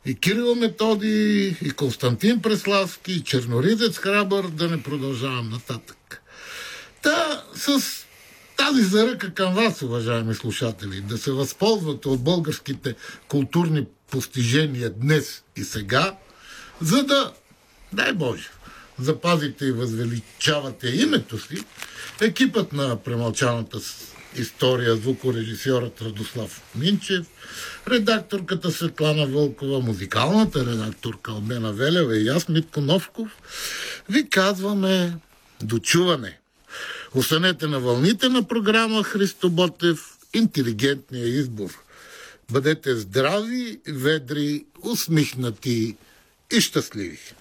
и Кирил Методи, и Константин Преславски, и Черноризец Храбър, да не продължавам нататък. Та с тази заръка към вас, уважаеми слушатели, да се възползвате от българските културни постижения днес и сега, за да, дай Боже, запазите и възвеличавате името си, екипът на премълчаната история, звукорежисьорът Радослав Минчев, редакторката Светлана Вълкова, музикалната редакторка Албена Велева и аз, Митко Новков, ви казваме дочуване. Останете на вълните на програма Христо Ботев, интелигентния избор. Бъдете здрави, ведри, усмихнати и щастливи.